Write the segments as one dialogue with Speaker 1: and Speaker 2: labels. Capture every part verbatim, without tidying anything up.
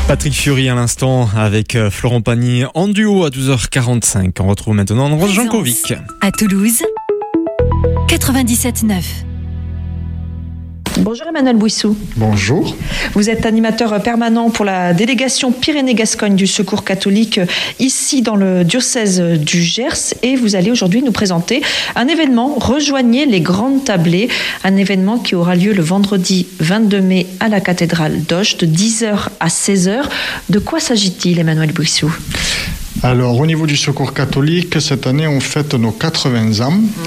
Speaker 1: Patrick Fiori à l'instant avec Florent Pagny en duo à douze heures quarante-cinq. On retrouve maintenant Rose Jankovic.
Speaker 2: À Toulouse, quatre-vingt-dix-sept neuf.
Speaker 3: Bonjour Emmanuel Bouissou.
Speaker 4: Bonjour.
Speaker 3: Vous êtes animateur permanent pour la délégation Pyrénées-Gascogne du Secours catholique ici dans le diocèse du Gers et vous allez aujourd'hui nous présenter un événement, Rejoignez les Grandes Tablées, un événement qui aura lieu le vendredi vingt-deux mai à la cathédrale d'Auch de dix heures à seize heures. De quoi s'agit-il, Emmanuel Bouissou ?
Speaker 4: Alors, au niveau du Secours catholique, cette année, on fête nos quatre-vingts ans. Mmh.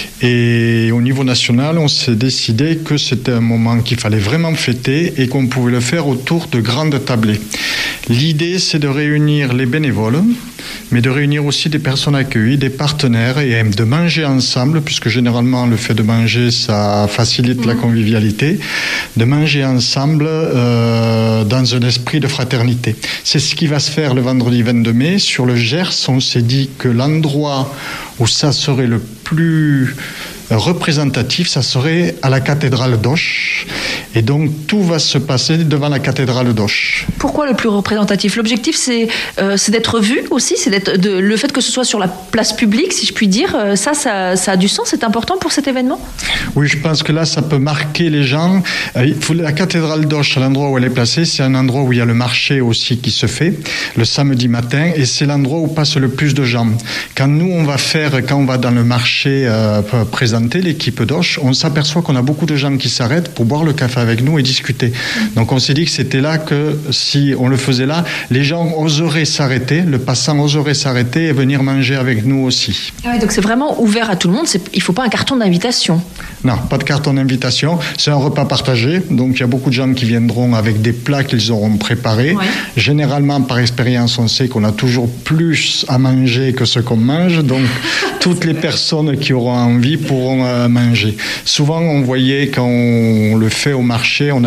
Speaker 4: Et au niveau national, on s'est décidé que c'était un moment qu'il fallait vraiment fêter et qu'on pouvait le faire autour de grandes tablées. L'idée, c'est de réunir les bénévoles, mais de réunir aussi des personnes accueillies, des partenaires, et de manger ensemble, puisque généralement, le fait de manger, ça facilite mmh. la convivialité, de manger ensemble euh, dans un esprit de fraternité. C'est ce qui va se faire le vendredi vingt-deux mai. Sur le Gers, on s'est dit que l'endroit où ça serait le plus représentatif, ça serait à la cathédrale d'Auch. Et donc, tout va se passer devant la cathédrale d'Auch.
Speaker 3: Pourquoi le plus représentatif ? L'objectif, c'est, euh, c'est d'être vu aussi, c'est d'être de, le fait que ce soit sur la place publique, si je puis dire. Ça, ça, ça a du sens, c'est important pour cet événement ?
Speaker 4: Oui, je pense que là, ça peut marquer les gens. Il faut, la cathédrale d'Auch, à l'endroit où elle est placée, c'est un endroit où il y a le marché aussi qui se fait, le samedi matin, et c'est l'endroit où passe le plus de gens. Quand nous, on va faire, quand on va dans le marché euh, présenter l'équipe d'Auch, on s'aperçoit qu'on a beaucoup de gens qui s'arrêtent pour boire le café avec nous et discuter. Donc on s'est dit que c'était là que, si on le faisait là, les gens oseraient s'arrêter, le passant oserait s'arrêter et venir manger avec nous aussi.
Speaker 3: Ah oui, donc c'est vraiment ouvert à tout le monde, c'est, il ne faut pas un carton d'invitation.
Speaker 4: Non, pas de carton d'invitation, c'est un repas partagé, donc il y a beaucoup de gens qui viendront avec des plats qu'ils auront préparés. Ouais. Généralement, par expérience, on sait qu'on a toujours plus à manger que ce qu'on mange, donc toutes les personnes qui auront envie pourront manger. Souvent, on voyait quand on le fait au marché, on a